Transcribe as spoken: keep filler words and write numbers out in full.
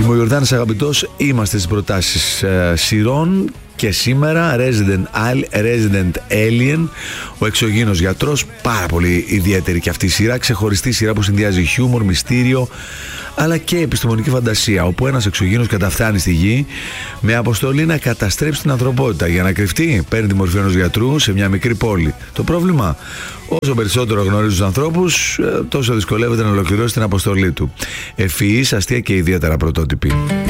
Είμαι ο Ιορδάνης Αγαπητός, είμαστε στις προτάσεις ε, σειρών και σήμερα Resident, Resident Alien, ο εξωγήινος γιατρός, πάρα πολύ ιδιαίτερη και αυτή η σειρά, ξεχωριστή σειρά που συνδυάζει χιούμορ, μυστήριο αλλά και επιστημονική φαντασία, όπου ένας εξωγήινος καταφθάνει στη γη με αποστολή να καταστρέψει την ανθρωπότητα. Για να κρυφτεί, παίρνει τη μορφή ενός γιατρού σε μια μικρή πόλη. Το πρόβλημα, όσο περισσότερο γνωρίζει τους ανθρώπους, τόσο δυσκολεύεται να ολοκληρώσει την αποστολή του. Ευφυής, αστεία και ιδιαίτερα πρωτότυπη.